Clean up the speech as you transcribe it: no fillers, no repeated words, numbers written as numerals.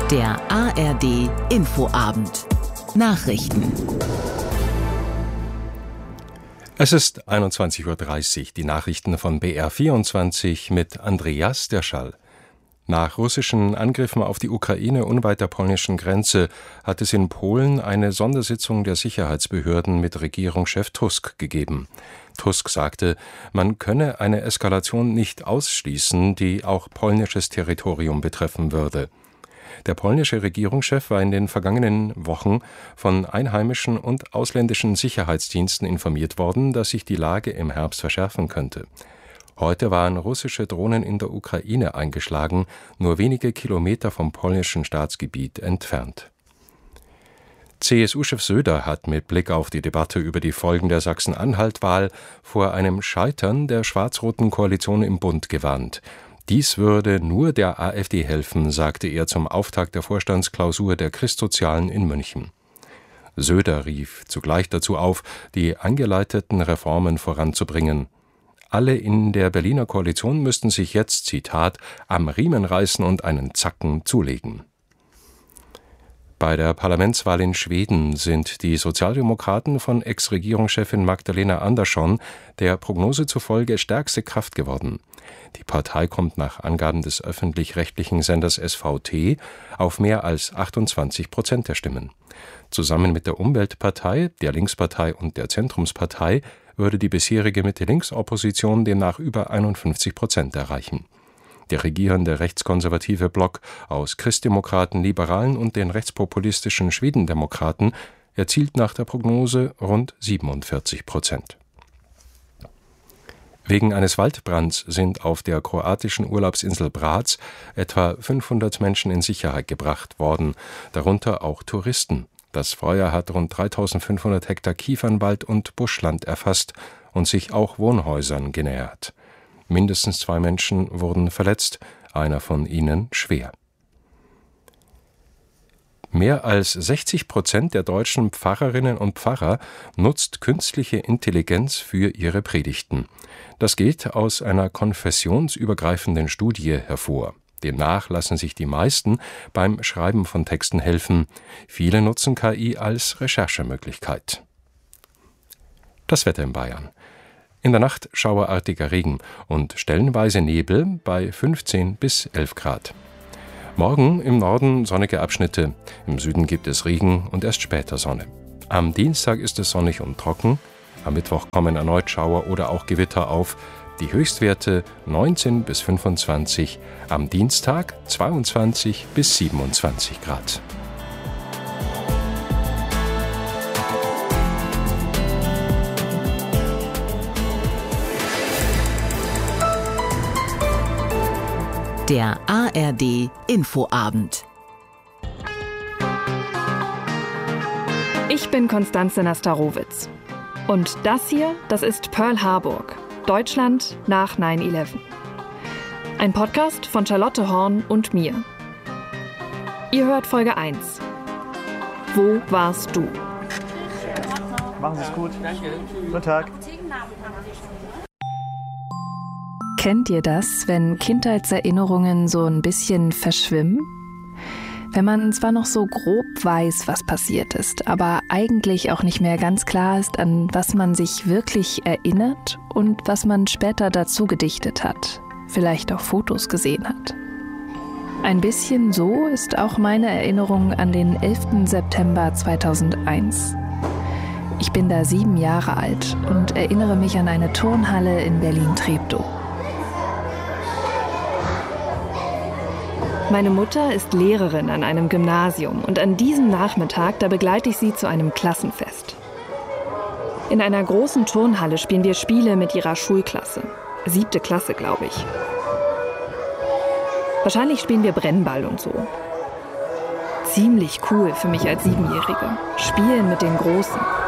Der ARD Infoabend. Nachrichten. Es ist 21:30 Uhr, die Nachrichten von BR24 mit Andreas Derschall. Nach russischen Angriffen auf die Ukraine unweit der polnischen Grenze hat es in Polen eine Sondersitzung der Sicherheitsbehörden mit Regierungschef Tusk gegeben. Tusk sagte, man könne eine Eskalation nicht ausschließen, die auch polnisches Territorium betreffen würde. Der polnische Regierungschef war in den vergangenen Wochen von einheimischen und ausländischen Sicherheitsdiensten informiert worden, dass sich die Lage im Herbst verschärfen könnte. Heute waren russische Drohnen in der Ukraine eingeschlagen, nur wenige Kilometer vom polnischen Staatsgebiet entfernt. CSU-Chef Söder hat mit Blick auf die Debatte über die Folgen der Sachsen-Anhalt-Wahl vor einem Scheitern der schwarz-roten Koalition im Bund gewarnt. Dies würde nur der AfD helfen, sagte er zum Auftakt der Vorstandsklausur der Christsozialen in München. Söder rief zugleich dazu auf, die eingeleiteten Reformen voranzubringen. Alle in der Berliner Koalition müssten sich jetzt, Zitat, am Riemen reißen und einen Zacken zulegen. Bei der Parlamentswahl in Schweden sind die Sozialdemokraten von Ex-Regierungschefin Magdalena Andersson der Prognose zufolge stärkste Kraft geworden. Die Partei kommt nach Angaben des öffentlich-rechtlichen Senders SVT auf mehr als 28% der Stimmen. Zusammen mit der Umweltpartei, der Linkspartei und der Zentrumspartei würde die bisherige Mitte-Links-Opposition demnach über 51% erreichen. Der regierende rechtskonservative Block aus Christdemokraten, Liberalen und den rechtspopulistischen Schwedendemokraten erzielt nach der Prognose rund 47%. Wegen eines Waldbrands sind auf der kroatischen Urlaubsinsel Brač etwa 500 Menschen in Sicherheit gebracht worden, darunter auch Touristen. Das Feuer hat rund 3500 Hektar Kiefernwald und Buschland erfasst und sich auch Wohnhäusern genähert. Mindestens 2 Menschen wurden verletzt, einer von ihnen schwer. Mehr als 60% der deutschen Pfarrerinnen und Pfarrer nutzt künstliche Intelligenz für ihre Predigten. Das geht aus einer konfessionsübergreifenden Studie hervor. Demnach lassen sich die meisten beim Schreiben von Texten helfen. Viele nutzen KI als Recherchemöglichkeit. Das Wetter in Bayern. In der Nacht schauerartiger Regen und stellenweise Nebel bei 15 bis 11 Grad. Morgen im Norden sonnige Abschnitte, im Süden gibt es Regen und erst später Sonne. Am Dienstag ist es sonnig und trocken, am Mittwoch kommen erneut Schauer oder auch Gewitter auf, die Höchstwerte 19 bis 25, am Dienstag 22 bis 27 Grad. Der ARD Infoabend. Ich bin Konstanze Nastarowitz. Und das hier, das ist Pearl Harbor, Deutschland nach 9/11. Ein Podcast von Charlotte Horn und mir. Ihr hört Folge 1. Wo warst du? Machen Sie es gut. Danke. Guten Tag. Kennt ihr das, wenn Kindheitserinnerungen so ein bisschen verschwimmen? Wenn man zwar noch so grob weiß, was passiert ist, aber eigentlich auch nicht mehr ganz klar ist, an was man sich wirklich erinnert und was man später dazu gedichtet hat, vielleicht auch Fotos gesehen hat. Ein bisschen so ist auch meine Erinnerung an den 11. September 2001. Ich bin da 7 Jahre alt und erinnere mich an eine Turnhalle in Berlin-Treptow. Meine Mutter ist Lehrerin an einem Gymnasium und an diesem Nachmittag, da begleite ich sie zu einem Klassenfest. In einer großen Turnhalle spielen wir Spiele mit ihrer Schulklasse. 7. Klasse, glaube ich. Wahrscheinlich spielen wir Brennball und so. Ziemlich cool für mich als 7-Jährige. Spielen mit den Großen.